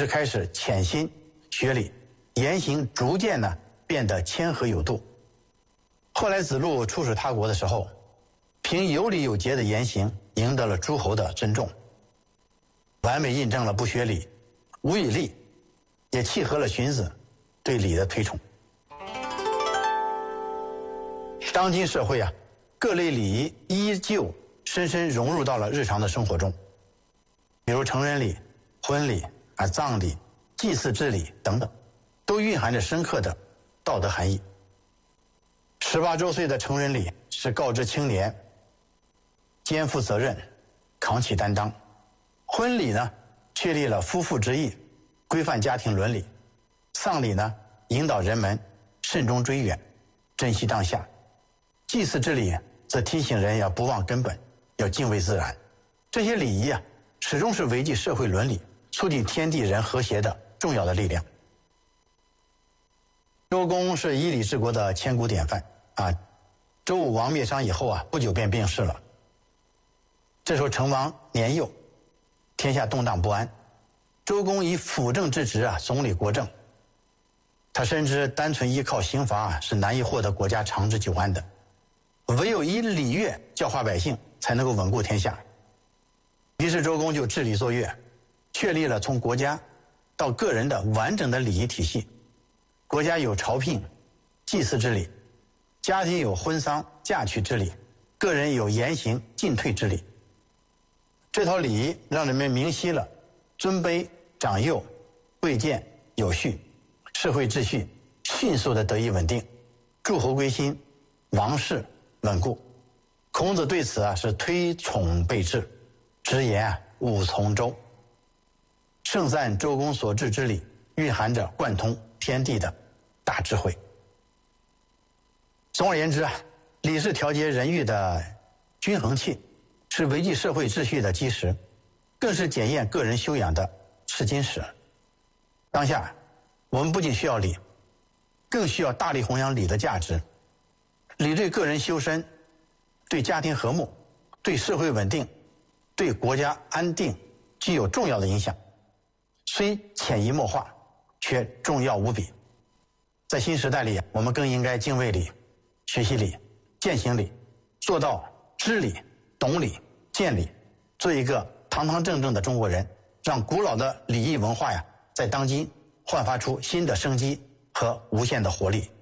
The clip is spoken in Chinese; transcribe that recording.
是开始潜心学礼，言行逐渐呢变得谦和有度。后来子路出使他国的时候，凭有礼有节的言行，赢得了诸侯的尊重，完美印证了不学礼无以立，也契合了荀子对礼的推崇。当今社会啊，各类礼仪依旧深深融入到了日常的生活中，比如成人礼、婚礼、葬礼、祭祀之礼等等，都蕴含着深刻的道德含义。18周岁的成人礼是告知青年肩负责任，扛起担当；婚礼呢，确立了夫妇之义，规范家庭伦理；丧礼呢，引导人们慎终追远，珍惜当下；祭祀之礼则提醒人要不忘根本，要敬畏自然。这些礼仪啊，始终是维系社会伦理、促进天地人和谐的重要的力量。周公是以礼治国的千古典范啊。周武王灭商以后啊，不久便病逝了。这时候成王年幼，天下动荡不安。周公以辅政之职啊，总理国政。他深知单纯依靠刑罚啊，是难以获得国家长治久安的，唯有以礼乐教化百姓，才能够稳固天下。于是周公就治礼作乐，确立了从国家到个人的完整的礼仪体系。国家有朝聘、祭祀之礼，家庭有婚丧嫁娶之礼，个人有言行进退之礼。这套礼仪让人们明晰了尊卑长幼、贵贱有序，社会秩序迅速的得以稳定，诸侯归心，王室稳固。孔子对此啊是推崇备至，直言啊勿从周。盛赞周公所治之礼蕴含着贯通天地的大智慧。总而言之啊，礼是调节人欲的均衡器，是维系社会秩序的基石，更是检验个人修养的试金石。当下我们不仅需要礼，更需要大力弘扬礼的价值。礼对个人修身，对家庭和睦，对社会稳定，对国家安定具有重要的影响，虽潜移默化，却重要无比。在新时代里，我们更应该敬畏礼、学习礼、践行礼，做到知礼、懂礼、见礼，做一个堂堂正正的中国人，让古老的礼仪文化呀，在当今焕发出新的生机和无限的活力。